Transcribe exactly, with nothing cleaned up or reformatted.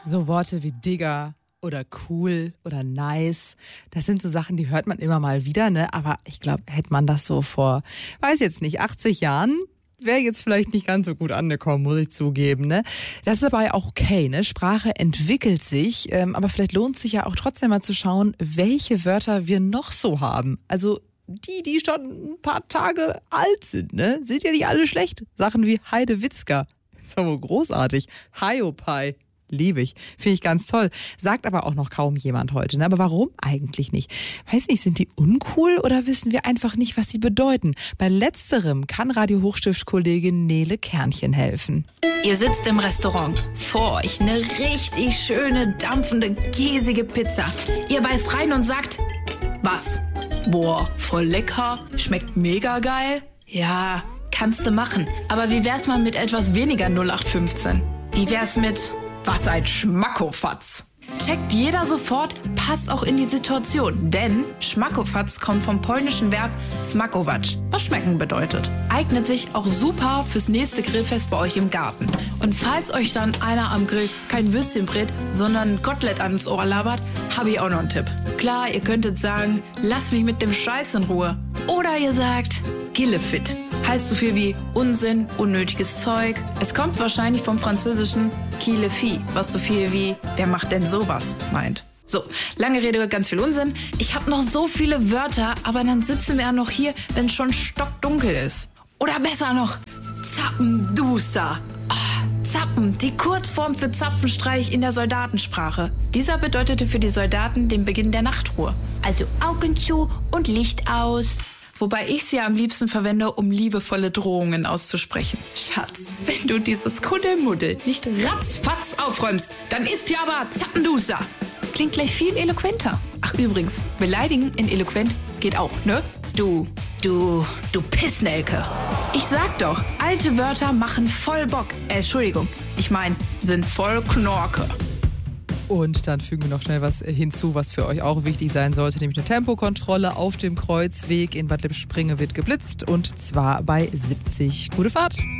So Worte wie Digger oder cool oder nice, das sind so Sachen, die hört man immer mal wieder, ne? Aber ich glaube, hätte man das so vor, weiß jetzt nicht, achtzig Jahren, wäre jetzt vielleicht nicht ganz so gut angekommen, muss ich zugeben, ne? Das ist aber auch okay, ne? Sprache entwickelt sich, ähm, aber vielleicht lohnt es sich ja auch trotzdem mal zu schauen, welche Wörter wir noch so haben. Also die, die schon ein paar Tage alt sind, ne? Sind ja nicht alle schlecht. Sachen wie Heidewitzka, ist aber großartig. Hiopai. Liebe ich. Finde ich ganz toll. Sagt aber auch noch kaum jemand heute. Ne? Aber warum eigentlich nicht? Weiß nicht, sind die uncool oder wissen wir einfach nicht, was sie bedeuten? Bei letzterem kann Radio Hochstift-Kollegin Nele Kernchen helfen. Ihr sitzt im Restaurant. Vor euch eine richtig schöne, dampfende, käsige Pizza. Ihr beißt rein und sagt, was? Boah, voll lecker. Schmeckt mega geil. Ja, kannst du machen. Aber wie wär's mal mit etwas weniger null acht fünfzehn? Wie wär's mit... Was ein Schmackofatz. Checkt jeder sofort, passt auch in die Situation. Denn Schmackofatz kommt vom polnischen Verb smakować, was schmecken bedeutet. Eignet sich auch super fürs nächste Grillfest bei euch im Garten. Und falls euch dann einer am Grill kein Würstchen brät, sondern ein Kotelett ans Ohr labert, habe ich auch noch einen Tipp. Klar, ihr könntet sagen, lass mich mit dem Scheiß in Ruhe. Oder ihr sagt, Gillefit. Heißt so viel wie Unsinn, unnötiges Zeug. Es kommt wahrscheinlich vom französischen qui le fit, was so viel wie wer macht denn sowas meint. So, lange Rede, ganz viel Unsinn. Ich habe noch so viele Wörter, aber dann sitzen wir ja noch hier, wenn es schon stockdunkel ist. Oder besser noch, Zappenduster. Oh, Zappen, die Kurzform für Zapfenstreich in der Soldatensprache. Dieser bedeutete für die Soldaten den Beginn der Nachtruhe. Also Augen zu und Licht aus. Wobei ich sie ja am liebsten verwende, um liebevolle Drohungen auszusprechen. Schatz, wenn du dieses Kuddelmuddel nicht ratzfatz aufräumst, dann ist ja aber Zappenduster. Klingt gleich viel eloquenter. Ach übrigens, beleidigen in eloquent geht auch, ne? Du, du, du Pissnelke. Ich sag doch, alte Wörter machen voll Bock. Äh, Entschuldigung, ich mein, sind voll Knorke. Und dann fügen wir noch schnell was hinzu, was für euch auch wichtig sein sollte, nämlich eine Tempokontrolle auf dem Kreuzweg in Bad Lippspringe wird geblitzt und zwar bei siebzig. Gute Fahrt!